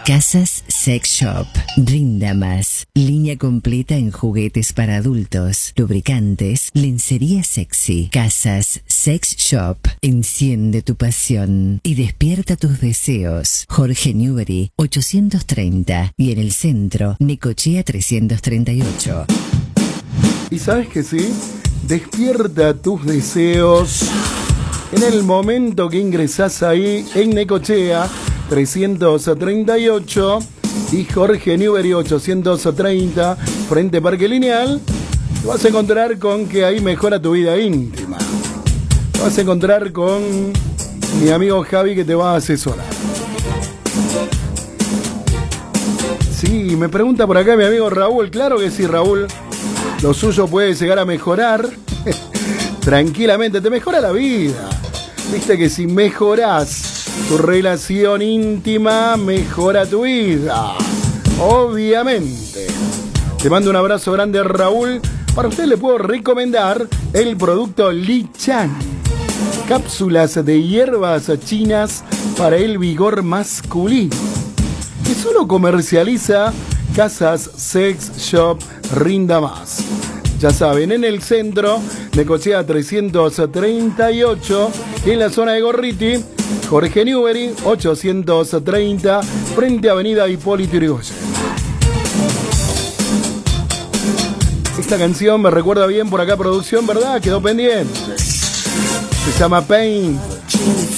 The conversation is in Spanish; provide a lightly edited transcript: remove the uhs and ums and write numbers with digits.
Casas Sex Shop. Rinda más. Línea completa en juguetes para adultos, lubricantes, lencería sexy. Casas Sex Shop. Enciende tu pasión y despierta tus deseos. Jorge Newbery 830 y en el centro Necochea 338. ¿Y sabes que sí? Despierta tus deseos en el momento que ingresás ahí en Necochea 338 y Jorge Newbery 830 frente Parque Lineal. Te vas a encontrar con que ahí mejora tu vida íntima. Te vas a encontrar con mi amigo Javi que te va a asesorar. Sí, me pregunta por acá mi amigo Raúl. Claro que sí, Raúl. Lo suyo puede llegar a mejorar. Tranquilamente, te mejora la vida. Viste que si mejorás tu relación íntima, mejora tu vida. Obviamente. Te mando un abrazo grande, Raúl. Para usted le puedo recomendar el producto Li Chan. Cápsulas de hierbas chinas para el vigor masculino. Que solo comercializa Casas Sex Shop Rinda Más. Ya saben, en el centro, Necochea 338, en la zona de Gorriti, Jorge Newbery 830, frente a Avenida Hipólito Yrigoyen. Esta canción me recuerda bien por acá, producción, ¿verdad? Quedó pendiente. Se llama Pain.